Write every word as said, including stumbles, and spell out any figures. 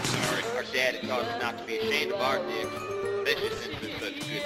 Sorry. Our dad had taught us not to be ashamed of our dicks, especially since they're such good